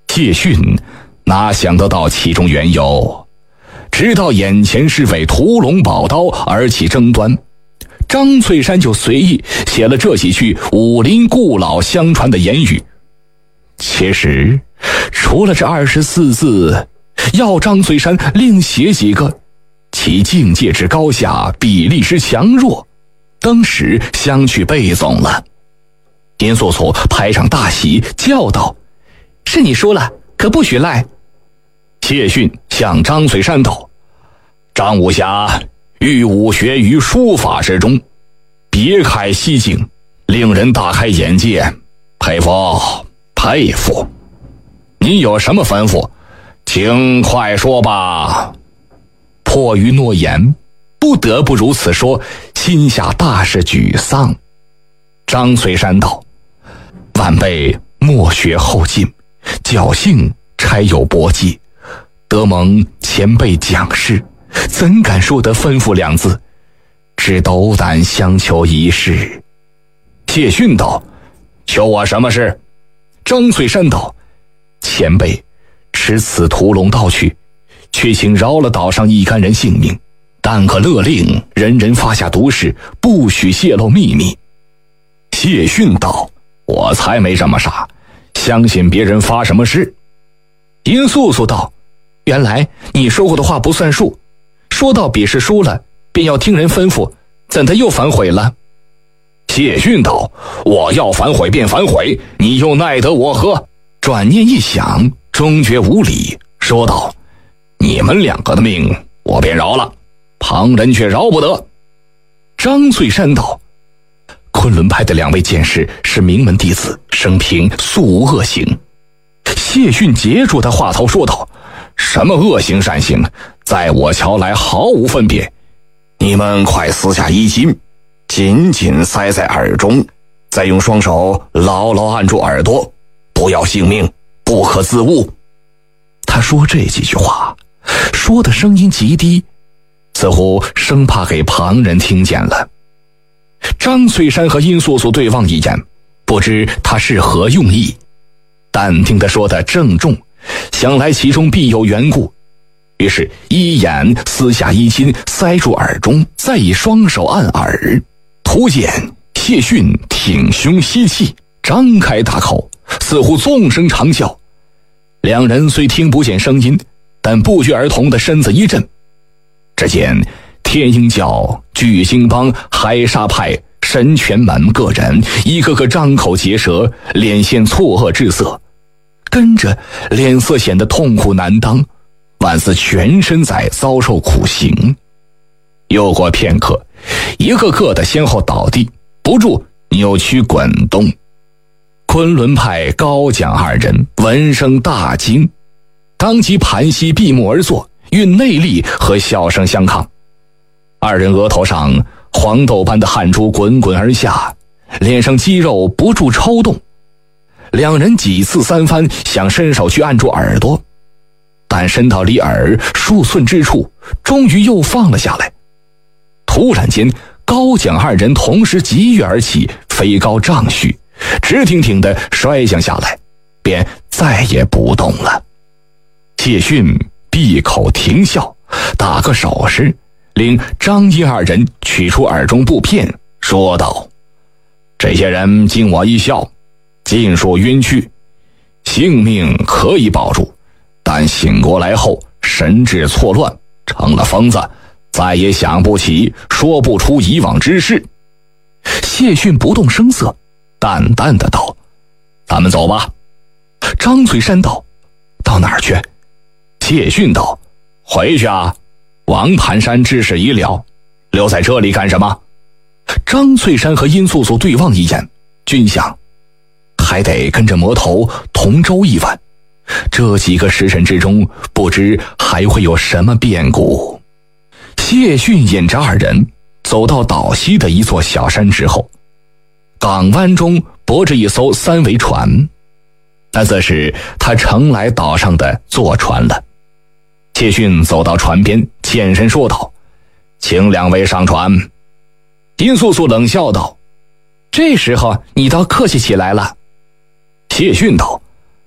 谢逊哪想得到其中缘由，直到眼前是为屠龙宝刀而起争端，张翠山就随意写了这几句武林故老相传的言语。其实除了这24字，要张翠山另写几个，其境界之高下，比例之强弱，登时相去背诵了。殷素素拍掌大喜，叫道：“是你说了，可不许赖。”谢逊向张翠山道：“张武侠寓武学于书法之中，别开蹊径，令人大开眼界，佩服佩服。你有什么吩咐，请快说吧。”迫于诺言，不得不如此说，心下大是沮丧。张翠山道：“晚辈莫学后进，侥幸差有搏击，得蒙前辈奖示，怎敢说得吩咐2字，只斗胆相求一事。”谢逊道：“求我什么事？”张翠山道：“前辈持此屠龙刀去，却请饶了岛上一干人性命，但可勒令人人发下毒誓，不许泄露秘密。”谢逊道：“我才没这么傻，相信别人发什么誓。”殷素素道：“原来你说过的话不算数，说到比试输了，便要听人吩咐，怎的又反悔了？”谢逊道：“我要反悔便反悔，你又奈得我何？”转念一想，终觉无理，说道：“你们2个的命我便饶了，旁人却饶不得。”张翠山道：“昆仑派的2位剑士是名门弟子，生平素无恶行。”谢逊截住他话头说道：“什么恶行善行，在我瞧来毫无分别。你们快撕下衣襟，紧紧塞在耳中，再用双手牢牢按住耳朵，不要性命，不可自误。”他说这几句话，说的声音极低，似乎生怕给旁人听见了。张翠山和殷素素对望一眼，不知他是何用意，淡定地说得郑重，想来其中必有缘故，于是一眼撕下衣襟塞住耳中，再以双手按耳。突见谢逊挺胸吸气，张开大口，似乎纵声长啸。2人虽听不见声音，但不约而同的身子一震。只见天鹰教、巨星帮、海沙派、神拳门各人一个个张口结舌，脸现错愕之色，跟着脸色显得痛苦难当，宛似全身在遭受苦刑。又过片刻，一个个的先后倒地，不住扭曲滚动。昆仑派高讲2人闻声大惊，当即盘膝闭目而坐，运内力和笑声相抗。2人额头上黄豆般的汗珠滚滚而下，脸上肌肉不住抽动。2人几次3番想伸手去按住耳朵，但伸到离耳数寸之处，终于又放了下来。突然间，高讲2人同时急跃而起，飞高丈许，直挺挺地摔将下来，便再也不动了。谢逊闭口停笑，打个手势，令张殷2人取出耳中布片，说道：“这些人经我一笑，尽数晕去，性命可以保住，但醒过来后神志错乱，成了疯子，再也想不起，说不出以往之事。”谢逊不动声色，淡淡的道：“咱们走吧。”张翠山道：“到哪儿去？”谢逊道：“回去啊，王盘山之事已了，留在这里干什么？”张翠山和殷素素对望一眼，均想还得跟着魔头同舟一晚，这几个时辰之中，不知还会有什么变故。谢逊引着2人走到岛西的一座小山之后，港湾中泊着一艘3桅船，那则是他乘来岛上的坐船了。谢逊走到船边，欠身说道：“请2位上船。”殷素素冷笑道：“这时候你倒客气起来了。”谢逊道：“